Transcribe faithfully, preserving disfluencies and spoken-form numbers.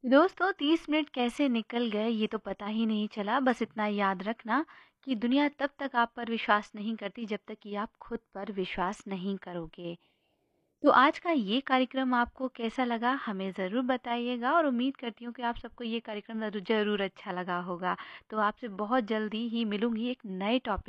दोस्तों तीस मिनट कैसे निकल गए ये तो पता ही नहीं चला। बस इतना याद रखना कि दुनिया तब तक आप पर विश्वास नहीं करती जब तक कि आप खुद पर विश्वास नहीं करोगे। तो आज का ये कार्यक्रम आपको कैसा लगा हमें ज़रूर बताइएगा और उम्मीद करती हूँ कि आप सबको ये कार्यक्रम ज़रूर ज़रूर अच्छा लगा होगा। तो आपसे बहुत जल्दी ही मिलूँगी एक नए टॉपिक